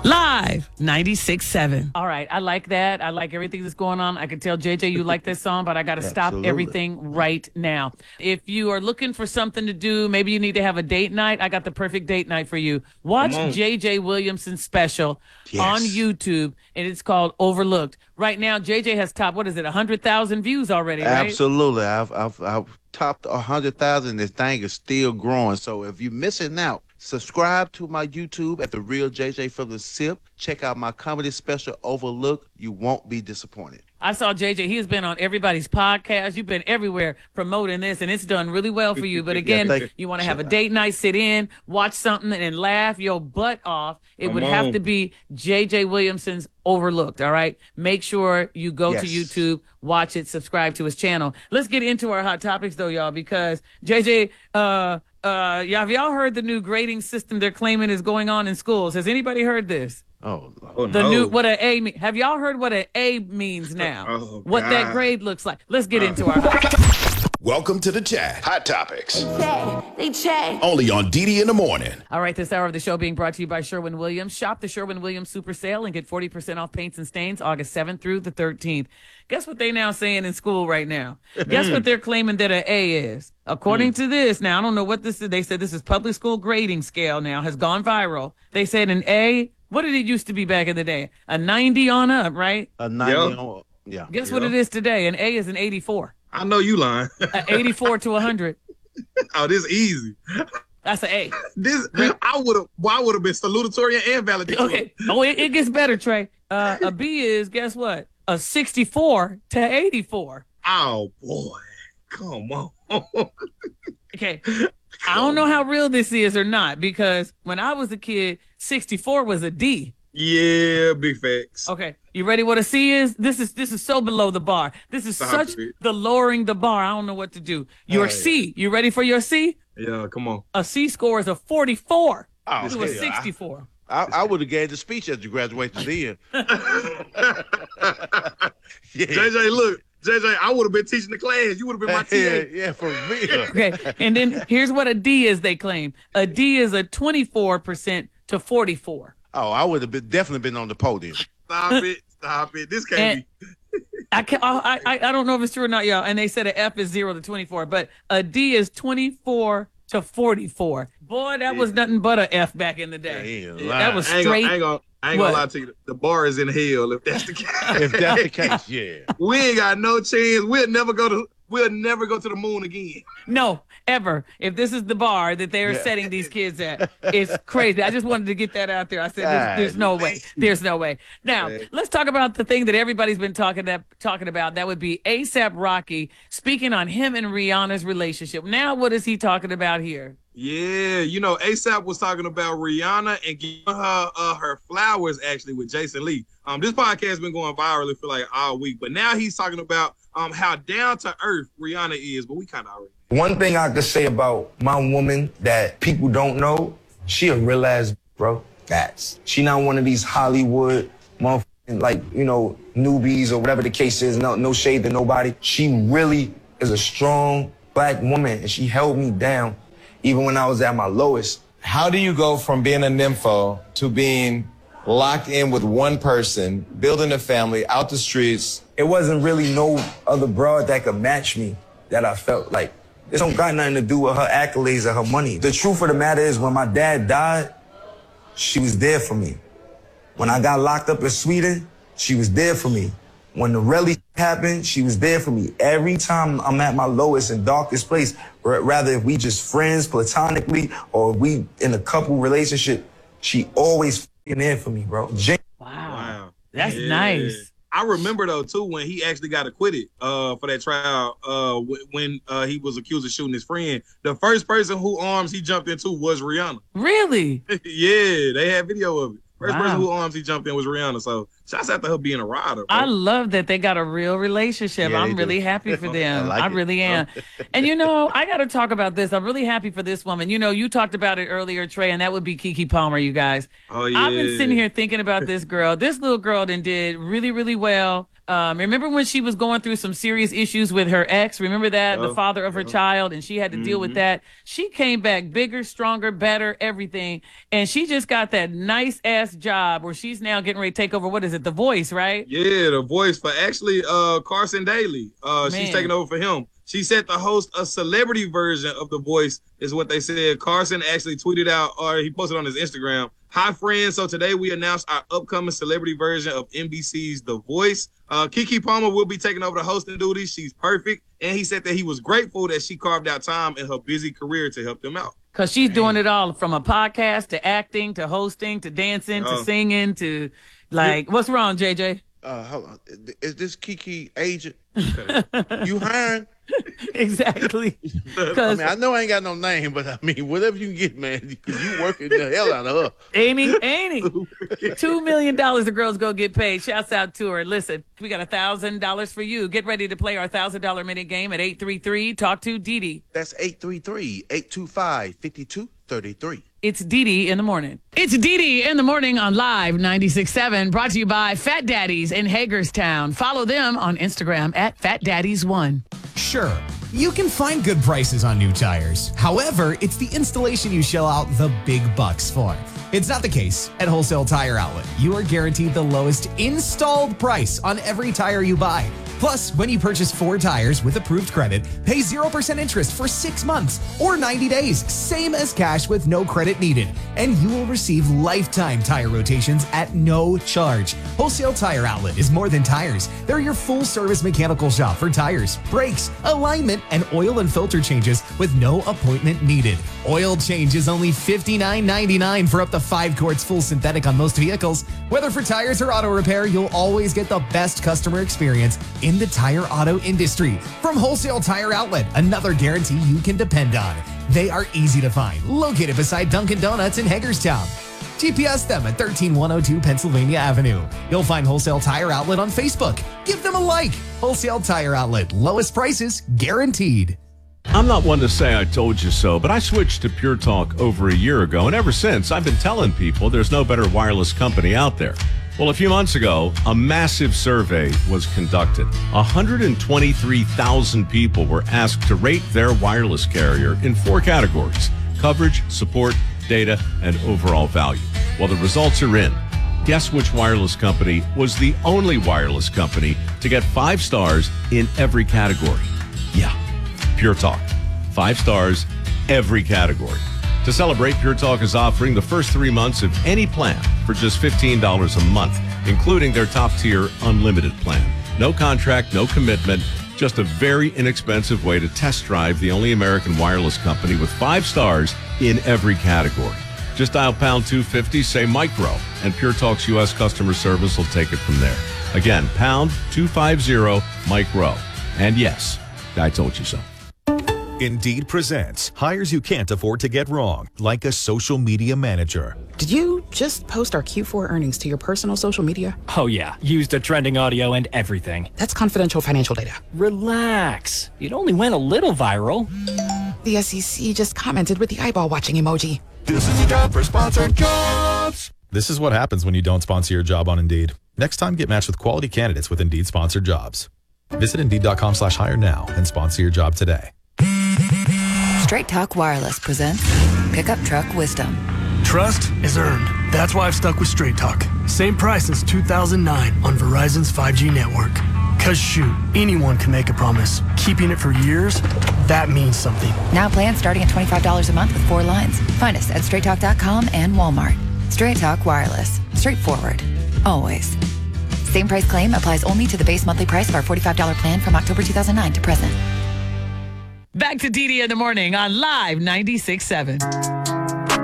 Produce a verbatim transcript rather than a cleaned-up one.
Live ninety-six point seven. All right, I like that. I like everything that's going on. I can tell J J you like this song, but I got to stop everything right now. If you are looking for something to do, maybe you need to have a date night. I got the perfect date night for you. Watch J J Williamson's special yes. on YouTube, and it's called Overlooked. Right now, J J has topped, what is it, one hundred thousand views already, right? Absolutely. I've, I've, I've topped one hundred thousand. This thing is still growing. So if you're missing out, subscribe to my YouTube at The Real J J from the Sip. Check out my comedy special, Overlooked. You won't be disappointed. I saw J J. He has been on everybody's podcast. You've been everywhere promoting this, and it's done really well for you. But again, yeah, you, you want to have a date night, sit in, watch something, and laugh your butt off. It Come would on. have to be J J Williamson's Overlooked, all right? Make sure you go yes. to YouTube, watch it, subscribe to his channel. Let's get into our hot topics, though, y'all, because J J, uh, uh, have y'all heard the new grading system they're claiming is going on in schools? Has anybody heard this? Oh, oh the no. new what an A mean. Have y'all heard what an A means now? Oh, what God. that grade looks like? Let's get uh. into our. Welcome to the chat. Hot Topics. They chat. They chat. Only on D D in the morning. All right, this hour of the show being brought to you by Sherwin-Williams. Shop the Sherwin-Williams Super Sale and get forty percent off paints and stains August seventh through the thirteenth. Guess what they now saying in school right now? Guess what they're claiming that an A is? According mm. to this, now I don't know what this is. They said this is public school grading scale now, has gone viral. They said an A, what did it used to be back in the day? A ninety on up, right? A ninety yep. on yeah. Guess yep. what it is today? An A is an eighty-four. I know you lying. An eighty-four to one hundred. Oh, this easy. That's an A. This I would have. Well, I would have been salutatorian and valedictorian. Okay. Oh, it, it gets better, Trey. Uh, a B is guess what? A sixty-four to eighty-four. Oh boy, come on. Okay. I don't know how real this is or not because when I was a kid, sixty-four was a D. Yeah, big facts. Okay, you ready? What a C is? This is this is so below the bar. This is Stop such it. the lowering the bar. I don't know what to do. Your oh, C. Yeah. You ready for your C? Yeah, come on. A C score is a forty-four. Oh, to a sixty-four. I, I, I would have gave the speech at your graduation then. yeah. J J, look. J J, I would have been teaching the class. You would have been my T A. Yeah, yeah, for real. Okay, and then here's what a D is. They claim a D is a twenty-four percent to forty-four. Oh, I would have been definitely been on the podium. Stop it. Stop it. This can't and be. I, can, I, I I don't know if it's true or not, y'all. And they said an F is zero to twenty-four, but a D is twenty-four to forty-four. Boy, that yeah. was nothing but a F back in the day. Yeah, that was straight. I ain't gonna, I ain't gonna lie to you. The bar is in hell if that's the case. If that's the case, yeah. We ain't got no chance. We'll never go to we'll never go to the moon again. No, ever. If this is the bar that they're yeah. setting these kids at, it's crazy. I just wanted to get that out there. I said, there's, there's no way. There's no way. Now, let's talk about the thing that everybody's been talking that, talking about. That would be ASAP Rocky speaking on him and Rihanna's relationship. Now, what is he talking about here? Yeah, you know, ASAP was talking about Rihanna and giving her uh, her flowers, actually, with Jason Lee. Um, this podcast has been going viral for like all week, but now he's talking about um how down to earth Rihanna is, but we kind of already. One thing I could say about my woman that people don't know, she a real ass bro. That's she not one of these Hollywood motherfucking like, you know, newbies or whatever the case is. No, no shade to nobody. She really is a strong black woman, and she held me down even when I was at my lowest. How do you go from being a nympho to being locked in with one person, building a family, out the streets? It wasn't really no other broad that could match me that I felt like. This don't got nothing to do with her accolades or her money. The truth of the matter is when my dad died, she was there for me. When I got locked up in Sweden, she was there for me. When the rally happened, she was there for me. Every time I'm at my lowest and darkest place, rather if we just friends platonically or we in a couple relationship, she always f***ing there for me, bro. Jane- wow. wow. That's yeah. nice. I remember, though, too, when he actually got acquitted uh, for that trial uh, when uh, he was accused of shooting his friend. The first person whose arms he jumped into was Rihanna. Really? Yeah, they had video of it. First wow. person whose arms he jumped in was Rihanna. So shouts out to her being a rider. Bro. I love that they got a real relationship. Yeah, I'm really do. happy for them. I, like I really am. And, you know, I got to talk about this. I'm really happy for this woman. You know, you talked about it earlier, Trey, and that would be Keke Palmer, you guys. Oh, yeah. I've been sitting here thinking about this girl. This little girl then did really, really well. Um, remember when she was going through some serious issues with her ex? Remember that? Oh, the father of her yeah. child, and she had to mm-hmm. deal with that. She came back bigger, stronger, better, everything. And she just got that nice ass job where she's now getting ready to take over. What is it? The Voice, right? Yeah, The Voice for actually uh, Carson Daly. Uh, she's taking over for him. She said to host a celebrity version of The Voice is what they said. Carson actually tweeted out, or he posted on his Instagram, "Hi, friends. So today we announced our upcoming celebrity version of N B C's The Voice. Uh, Keke Palmer will be taking over the hosting duties. She's perfect." And he said that he was grateful that she carved out time in her busy career to help them out. Because she's Dang. doing it all, from a podcast to acting to hosting to dancing uh, to singing to, like, yeah. What's wrong, J J? Uh, hold on. Is this Keke agent? You hiring? Exactly. I mean, I know I ain't got no name, but I mean, whatever you can get, man, because you working the hell out of her. Amy, Amy, two million dollars the girl's gonna get paid. Shouts out to her. Listen, we got a thousand dollars for you. Get ready to play our thousand dollar minute game at eight three three. Talk to Didi. That's eight three three, eight two five, five two three three. It's Didi in the morning. It's Didi in the morning on Live ninety-six point seven, brought to you by Fat Daddies in Hagerstown. Follow them on Instagram at Fat Daddies one. Sure, you can find good prices on new tires. However, it's the installation you shell out the big bucks for. It's not the case at Wholesale Tire Outlet. You are guaranteed the lowest installed price on every tire you buy. Plus, when you purchase four tires with approved credit, pay zero percent interest for six months or ninety days, same as cash with no credit needed. And you will receive lifetime tire rotations at no charge. Wholesale Tire Outlet is more than tires. They're your full-service mechanical shop for tires, brakes, alignment, and oil and filter changes with no appointment needed. Oil change is only fifty-nine ninety-nine for up to five quarts full synthetic on most vehicles. Whether for tires or auto repair, you'll always get the best customer experience in the tire auto industry. From Wholesale Tire Outlet, another guarantee you can depend on. They are easy to find, located beside Dunkin' Donuts in Hagerstown. G P S them at one three one oh two Pennsylvania Avenue. You'll find Wholesale Tire Outlet on Facebook. Give them a like. Wholesale Tire Outlet, lowest prices guaranteed. I'm not one to say I told you so, but I switched to Pure Talk over a year ago, and ever since, I've been telling people there's no better wireless company out there. Well, a few months ago, a massive survey was conducted. one hundred twenty-three thousand people were asked to rate their wireless carrier in four categories: coverage, support, data, and overall value. Well, the results are in. Guess which wireless company was the only wireless company to get five stars in every category? Yeah, Pure Talk. Five stars, every category. To celebrate, Pure Talk is offering the first three months of any plan for just fifteen dollars a month, including their top-tier unlimited plan. No contract, no commitment, just a very inexpensive way to test drive the only American wireless company with five stars in every category. Just dial pound two fifty, say micro, and Pure Talk's U S customer service will take it from there. Again, pound two fifty, micro. And yes, I told you so. Indeed presents hires you can't afford to get wrong, like a social media manager. Did you just post our Q four earnings to your personal social media? Oh yeah, used the trending audio and everything. That's confidential financial data. Relax. It only went a little viral. The S E C just commented with the eyeball watching emoji. This is a job for sponsored jobs. This is what happens when you don't sponsor your job on Indeed. Next time, get matched with quality candidates with Indeed sponsored jobs. Visit Indeed.com slash hire now and sponsor your job today. Straight Talk Wireless presents Pickup Truck Wisdom. Trust is earned. That's why I've stuck with Straight Talk. Same price since two thousand nine on Verizon's five G network. Cause shoot, anyone can make a promise. Keeping it for years, that means something. Now plans starting at twenty-five dollars a month with four lines. Find us at straight talk dot com and Walmart. Straight Talk Wireless. Straightforward. Always. Same price claim applies only to the base monthly price of our forty-five dollars plan from October two thousand nine to present. Back to Didi in the morning on Live ninety-six point seven.